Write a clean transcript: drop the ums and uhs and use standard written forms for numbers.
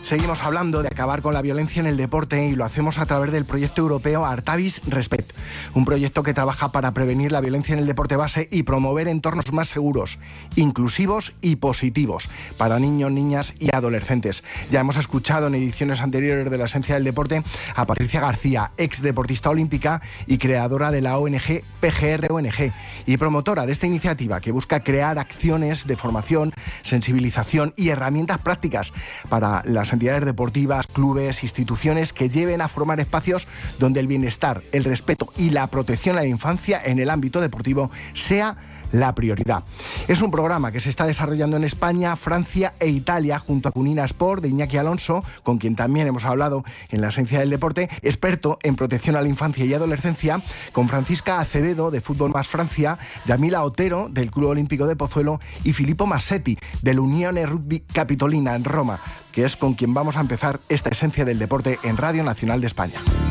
Seguimos hablando de acabar con la violencia en el deporte y lo hacemos a través del proyecto europeo Artavis Respect, un proyecto que trabaja para prevenir la violencia en el deporte base y promover entornos más seguros, inclusivos y positivos para niños, niñas y adolescentes. Ya hemos escuchado en ediciones anteriores de La Esencia del Deporte a Patricia García, ex deportista olímpica y creadora de la ONG PGR-ONG y promotora de esta iniciativa que busca crear acciones de formación, sensibilización y herramientas prácticas para las entidades deportivas, clubes, instituciones que lleven a formar espacios donde el bienestar, el respeto y la protección a la infancia en el ámbito deportivo sea la prioridad. Es un programa que se está desarrollando en España, Francia e Italia junto a Cunina Sport de Iñaki Alonso, con quien también hemos hablado en La Esencia del Deporte, experto en protección a la infancia y adolescencia, con Francisca Acevedo de Fútbol Más Francia, Yamila Otero del Club Olímpico de Pozuelo y Filippo Massetti del Unione Rugby Capitolina en Roma, que es con quien vamos a empezar esta Esencia del Deporte en Radio Nacional de España.